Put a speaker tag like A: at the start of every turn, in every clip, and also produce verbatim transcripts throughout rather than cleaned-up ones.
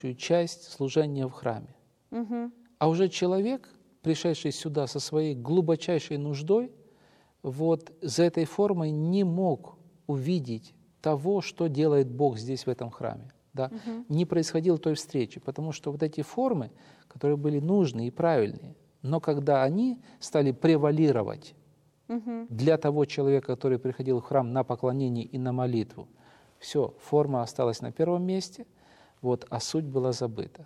A: часть служения в храме.
B: Мгм.
A: А уже человек, пришедший сюда со своей глубочайшей нуждой, вот за этой формой не мог увидеть того, что делает Бог здесь, в этом храме. Да?
B: Мгм.
A: Не происходило той встречи, потому что вот эти формы, которые были нужные и правильные, но когда они стали превалировать
B: Мгм.
A: для того человека, который приходил в храм на поклонение и на молитву, все, форма осталась на первом месте, вот, а суть была забыта.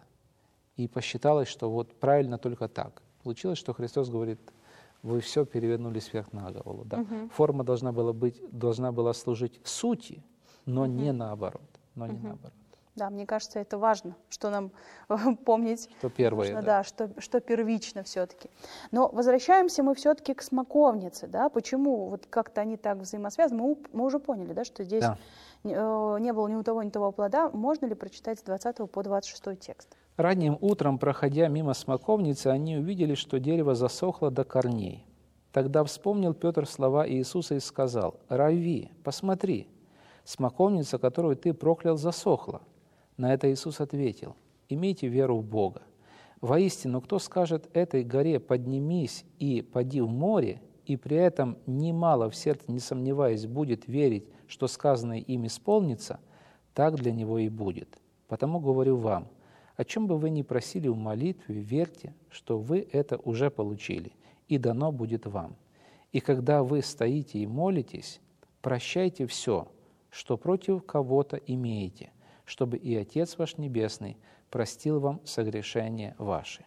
A: И посчиталось, что вот правильно только так. Получилось, что Христос говорит: вы все перевернули сверх на голову. Да?
B: Мгм.
A: Форма должна была, быть, должна была служить сути, но
B: Мгм.
A: не наоборот. Но не
B: Мгм.
A: наоборот.
B: Да, мне кажется, это важно, что нам помнить.
A: Что первое,
B: нужно,
A: да.
B: да, что, что первично все-таки. Но возвращаемся мы все-таки к смоковнице, да, почему вот как-то они так взаимосвязаны, мы, у- мы уже поняли, да, что здесь
A: Да.
B: не, э, не было ни у того, ни того плода. Можно ли прочитать с двадцатого по двадцать шестой текст?
A: Ранним утром, проходя мимо смоковницы, они увидели, что дерево засохло до корней. Тогда вспомнил Петр слова Иисуса и сказал: «Рави, посмотри, смоковница, которую ты проклял, засохла». На это Иисус ответил: «Имейте веру в Бога. Воистину, кто скажет этой горе: поднимись и поди в море, и при этом немало в сердце не сомневаясь будет верить, что сказанное им исполнится, так для него и будет. Потому говорю вам, о чем бы вы ни просили в молитве, верьте, что вы это уже получили, и дано будет вам. И когда вы стоите и молитесь, прощайте все, что против кого-то имеете, чтобы и Отец ваш Небесный простил вам согрешения ваши».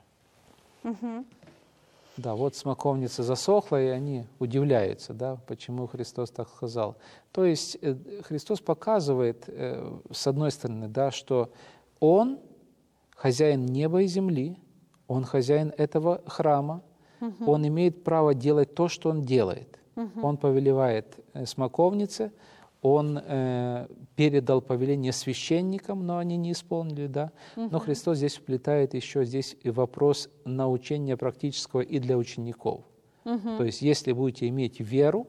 B: Мгм.
A: Да, вот смоковница засохла, и они удивляются, да, почему Христос так сказал. То есть э, Христос показывает, э, с одной стороны, да, что Он хозяин неба и земли, Он хозяин этого храма,
B: Мгм.
A: Он имеет право делать то, что Он делает.
B: Мгм.
A: Он повелевает э, смоковнице, Он э, передал повеление священникам, но они не исполнили, да. Но
B: Мгм.
A: Христос здесь вплетает еще здесь и вопрос научения практического и для учеников.
B: Мгм.
A: То есть если будете иметь веру,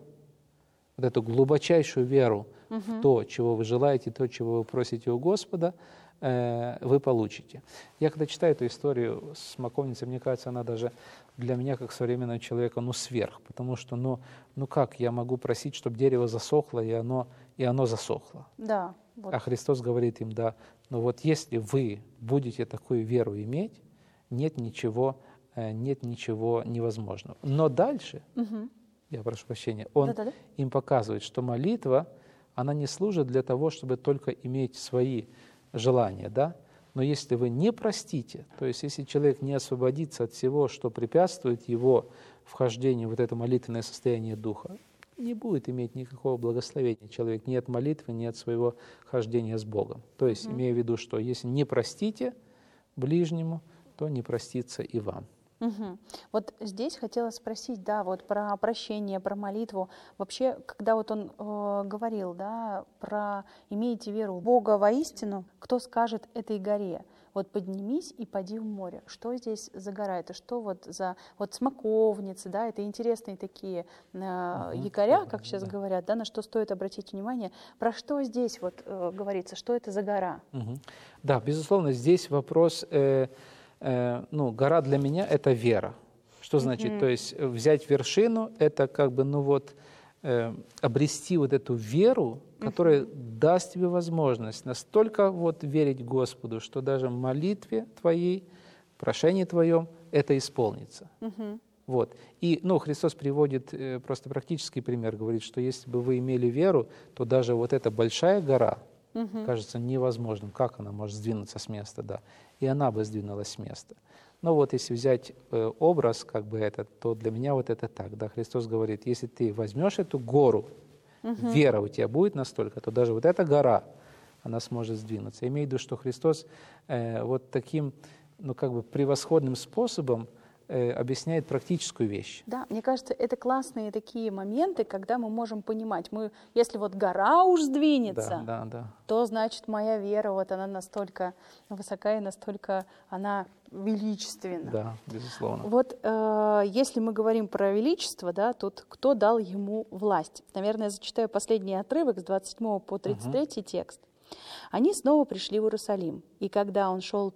A: вот эту глубочайшую веру в
B: Мгм.
A: то, чего вы желаете, то, чего вы просите у Господа, э, вы получите. Я когда читаю эту историю с смоковницей, мне кажется, она даже для меня, как современного человека, ну, сверх. Потому что, ну, ну как я могу просить, чтобы дерево засохло, и оно, и оно засохло?
B: Да, вот.
A: А Христос говорит им: да, но вот если вы будете такую веру иметь, нет ничего, э, нет ничего невозможного. Но дальше,
B: Мгм.
A: я прошу прощения, Он
B: Да-да-да.
A: им показывает, что молитва, она не служит для того, чтобы только иметь свои желания, да? Но если вы не простите, то есть если человек не освободится от всего, что препятствует его вхождению в вот это молитвенное состояние духа, не будет иметь никакого благословения человек ни от молитвы, ни от своего хождения с Богом. То есть,
B: Мгм.
A: имея в виду, что если не простите ближнему, то не простится и вам.
B: Мгм. Вот здесь хотела спросить, да, вот про прощение, про молитву. Вообще, когда вот он э, говорил, да, про «имейте веру в Бога воистину, кто скажет этой горе, вот поднимись и поди в море». Что здесь за гора? Это что вот за вот смоковницы, да, это интересные такие э,
A: Мгм.
B: якоря,
A: Образы,
B: как сейчас
A: да.
B: говорят, да, на что стоит обратить внимание. Про что здесь вот э, говорится, что это за гора?
A: Мгм. Да, безусловно, здесь вопрос, э, э, ну, гора для меня – это вера. Что значит?
B: Мгм.
A: То есть э, взять вершину – это как бы, ну вот, э, обрести вот эту веру, которая даст тебе возможность настолько вот верить Господу, что даже в молитве твоей, в прошении твоем это исполнится.
B: Мгм.
A: Вот. И, ну, Христос приводит э, просто практический пример, говорит, что если бы вы имели веру, то даже вот эта большая гора
B: Мгм.
A: кажется невозможным. Как она может сдвинуться с места, да? И она бы сдвинулась с места. Но вот если взять э, образ как бы этот, то для меня вот это так, да? Христос говорит, если ты возьмешь эту гору,
B: Мгм.
A: вера у тебя будет настолько, то даже вот эта гора, она сможет сдвинуться. Я имею в виду, что Христос э, вот таким, ну, как бы превосходным способом э, объясняет практическую вещь.
B: Да, мне кажется, это классные такие моменты, когда мы можем понимать, мы, если вот гора уж сдвинется,
A: Да, да, да.
B: то значит моя вера, вот она настолько высока и настолько она величественна.
A: Да, безусловно.
B: Вот э, если мы говорим про величество, да, тут кто дал ему власть? Наверное, я зачитаю последний отрывок с двадцать седьмого по тридцать третий текст. Они снова пришли в Иерусалим, и когда он шел